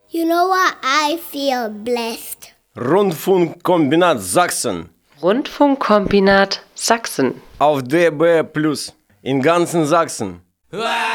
You know what? I feel blessed. Rundfunkkombinat Sachsen. Rundfunkkombinat Sachsen. Auf DB+. In ganzen Sachsen.